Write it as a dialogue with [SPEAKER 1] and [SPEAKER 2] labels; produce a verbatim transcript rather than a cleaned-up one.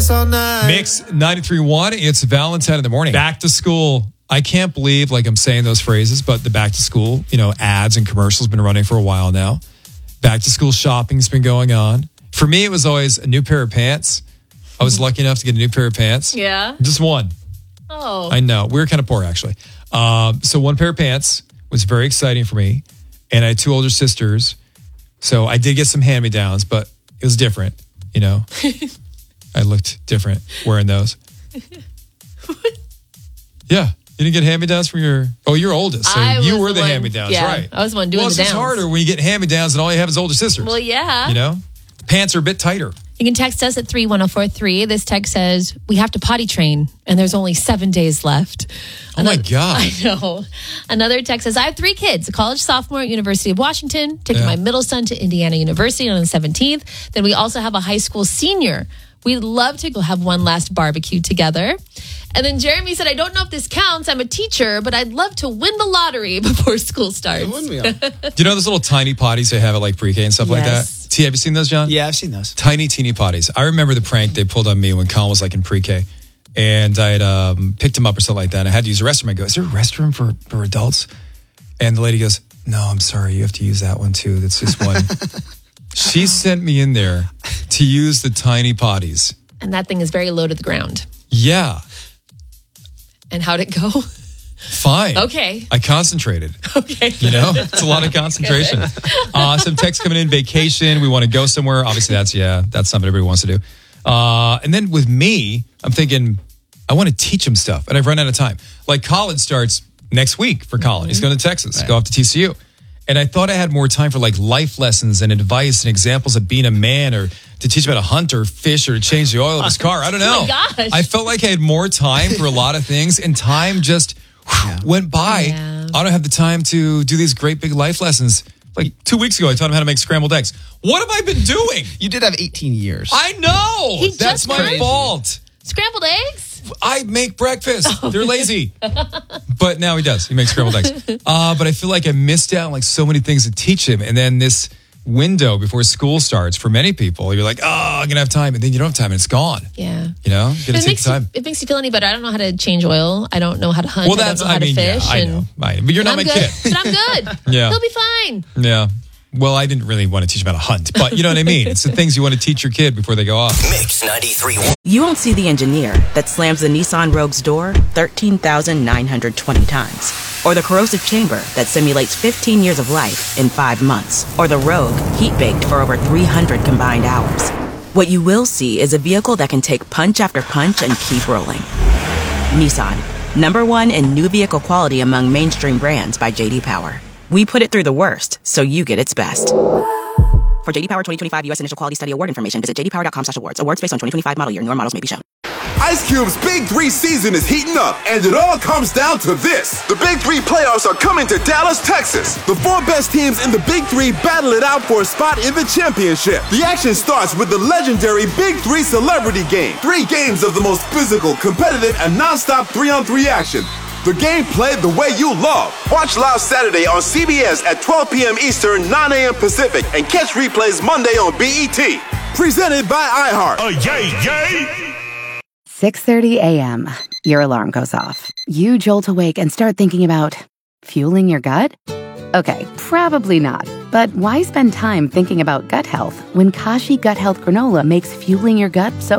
[SPEAKER 1] dance all night.
[SPEAKER 2] Mix ninety-three point one. It's Valentine in the morning. Back to school. I can't believe like I'm saying those phrases, but the back to school, you know, ads and commercials been running for a while now. Back to school shopping's been going on. For me, it was always a new pair of pants. I was lucky enough to get a new pair of pants.
[SPEAKER 3] Yeah.
[SPEAKER 2] Just one.
[SPEAKER 3] Oh.
[SPEAKER 2] I know. We were kind of poor, actually. Um, so one pair of pants was very exciting for me. And I had two older sisters. So I did get some hand-me-downs, but it was different, you know. I looked different wearing those. Yeah. You didn't get hand-me-downs from your... Oh, you're oldest, so
[SPEAKER 3] I
[SPEAKER 2] you were
[SPEAKER 3] the
[SPEAKER 2] the
[SPEAKER 3] one,
[SPEAKER 2] hand-me-downs,
[SPEAKER 3] yeah,
[SPEAKER 2] right.
[SPEAKER 3] I was the one doing
[SPEAKER 2] well,
[SPEAKER 3] the
[SPEAKER 2] it's just
[SPEAKER 3] downs.
[SPEAKER 2] harder when you get hand-me-downs and all you have is older sisters.
[SPEAKER 3] Well, yeah.
[SPEAKER 2] You know? Pants are a bit tighter.
[SPEAKER 3] You can text us at three one zero four three. This text says, we have to potty train, and there's only seven days left.
[SPEAKER 2] Oh, my God.
[SPEAKER 3] I know. Another text says, I have three kids, a college sophomore at University of Washington, taking
[SPEAKER 2] Yeah.
[SPEAKER 3] my middle son to Indiana University on the seventeenth. Then we also have a high school senior. We'd love to go have one last barbecue together. And then Jeremy said, I don't know if this counts. I'm a teacher, but I'd love to win the lottery before school starts.
[SPEAKER 1] Wouldn't we all?
[SPEAKER 2] Do you know those little tiny potties they have at like pre-K and stuff like that?
[SPEAKER 3] Yes.
[SPEAKER 2] T, have you seen those, John?
[SPEAKER 1] Yeah, I've seen those.
[SPEAKER 2] Tiny, teeny potties. I remember the prank they pulled on me when Colin was like in pre-K. And I had um, picked him up or something like that. And I had to use a restroom. I go, is there a restroom for, for adults? And the lady goes, no, I'm sorry. You have to use that one too. That's just one. She sent me in there to use the tiny potties.
[SPEAKER 3] And that thing is very low to the ground.
[SPEAKER 2] Yeah.
[SPEAKER 3] And how'd it go?
[SPEAKER 2] Fine.
[SPEAKER 3] Okay.
[SPEAKER 2] I concentrated.
[SPEAKER 3] Okay.
[SPEAKER 2] You know, it's a lot of concentration. Uh, some text coming in, vacation. We want to go somewhere. Obviously, that's, yeah, that's something everybody wants to do. Uh, and then with me, I'm thinking, I want to teach him stuff. And I've run out of time. Like college starts next week for Colin. Mm-hmm. He's going to Texas, right. Go off to T C U. And I thought I had more time for like life lessons and advice and examples of being a man or to teach him how to hunt or fish or to change the oil of his car. I don't know.
[SPEAKER 3] Oh my gosh.
[SPEAKER 2] I felt like I had more time for a lot of things and time just whew, went by.
[SPEAKER 3] Yeah.
[SPEAKER 2] I don't have the time to do these great big life lessons. Like two weeks ago, I taught him how to make scrambled eggs. What have I been doing?
[SPEAKER 1] You did have eighteen years.
[SPEAKER 2] I know.
[SPEAKER 3] He
[SPEAKER 2] That's
[SPEAKER 3] just
[SPEAKER 2] my
[SPEAKER 3] learned.
[SPEAKER 2] fault.
[SPEAKER 3] Scrambled eggs?
[SPEAKER 2] I make breakfast. They're lazy. But now he does. He makes scrambled eggs. Uh, but I feel like I missed out on like so many things to teach him. And then this window before school starts, for many people, you're like, oh, I'm going to have time. And then you don't have time and it's gone.
[SPEAKER 3] Yeah.
[SPEAKER 2] You know? You gotta
[SPEAKER 3] It
[SPEAKER 2] take
[SPEAKER 3] makes,
[SPEAKER 2] the time.
[SPEAKER 3] you, it makes you feel any better. I don't know how to change oil. I don't know how to hunt.
[SPEAKER 2] Well, that's,
[SPEAKER 3] I
[SPEAKER 2] I,
[SPEAKER 3] don't know how
[SPEAKER 2] mean,
[SPEAKER 3] to fish.
[SPEAKER 2] yeah, I
[SPEAKER 3] and,
[SPEAKER 2] know. I, but you're not
[SPEAKER 3] and
[SPEAKER 2] my
[SPEAKER 3] I'm
[SPEAKER 2] kid.
[SPEAKER 3] good. But I'm good.
[SPEAKER 2] Yeah.
[SPEAKER 3] He'll be fine.
[SPEAKER 2] Yeah. Well, I didn't really want to teach him how to hunt, but you know what I mean? It's the things you want to teach your kid before they go off.
[SPEAKER 4] Mix ninety-three point one.
[SPEAKER 5] You won't see the engineer that slams the Nissan Rogue's door thirteen thousand nine hundred twenty times. Or the corrosive chamber that simulates fifteen years of life in five months. Or the Rogue heat-baked for over three hundred combined hours. What you will see is a vehicle that can take punch after punch and keep rolling. Nissan, number one in new vehicle quality among mainstream brands by J D Power. We put it through the worst, so you get its best. For J D Power twenty twenty-five U S Initial Quality Study Award information, visit j d power dot com slash awards. Awards based on twenty twenty-five model year. Newer models may be shown.
[SPEAKER 6] Ice Cube's Big Three season is heating up, and it all comes down to this. The Big Three playoffs are coming to Dallas, Texas. The four best teams in the Big Three battle it out for a spot in the championship. The action starts with the legendary Big Three Celebrity Game. Three games of the most physical, competitive, and non-stop three-on-three action. The game played the way you love. Watch live Saturday on C B S at twelve p.m. Eastern, nine a.m. Pacific, and catch replays Monday on B E T. Presented by iHeart.
[SPEAKER 4] Oh, yay, yay!
[SPEAKER 7] six thirty a.m. Your alarm goes off. You jolt awake and start thinking about fueling your gut? Okay, probably not. But why spend time thinking about gut health when Kashi Gut Health Granola makes fueling your gut so